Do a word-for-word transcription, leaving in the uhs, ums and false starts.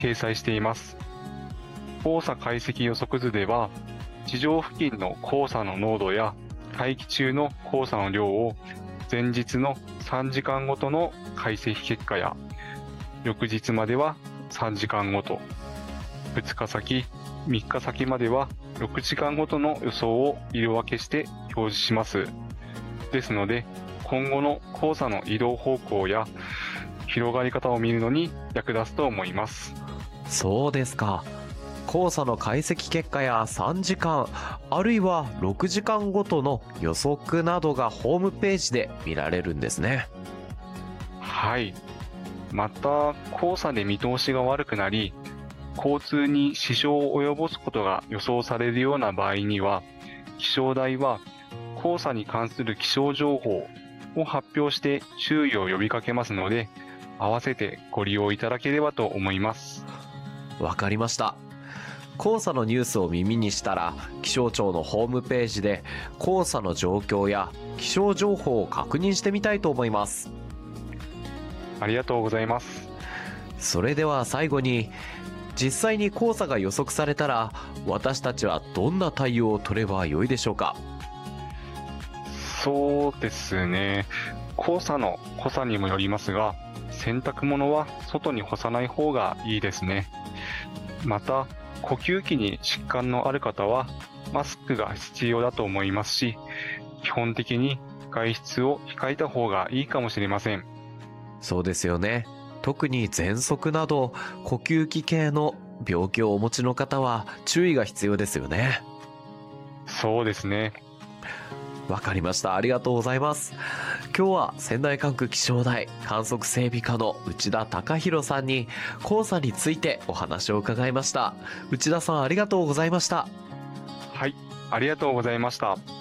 掲載しています。黄砂解析予測図では、地上付近の黄砂の濃度や大気中の黄砂の量を前日のさんじかんごとの解析結果や、翌日まではさんじかんごと、ふつかさき、みっかさきまではろくじかんごとの予想を色分けして表示します。ですので、今後の黄砂の移動方向や広がり方を見るのに役立つと思います。 そうですか。黄砂の解析結果やさんじかん、あるいはろくじかんごとの予測などがホームページで見られるんですね。 はい。また、黄砂で見通しが悪くなり、交通に支障を及ぼすことが予想されるような場合には、気象台は黄砂に関する気象情報を発表して注意を呼びかけますので、合わせてご利用いただければと思います。 わかりました。黄砂のニュースを耳にしたら、気象庁のホームページで黄砂の状況や気象情報を確認してみたいと思います。 ありがとうございます。 それでは最後に、実際に黄砂が予測されたら、私たちはどんな対応を取ればよいでしょうか？ そうですね。黄砂の濃さにもよりますが、洗濯物は外に干さない方がいいですね。また、呼吸器に疾患のある方はマスクが必要だと思いますし、基本的に外出を控えた方がいいかもしれません。 そうですよね。特に喘息など呼吸器系の病気をお持ちの方は注意が必要ですよね。 そうですね。 わかりました。ありがとうございます。今日は仙台管区気象台観測整備課の内田貴弘さんに黄砂についてお話を伺いました。内田さん、ありがとうございました。 はい、ありがとうございました。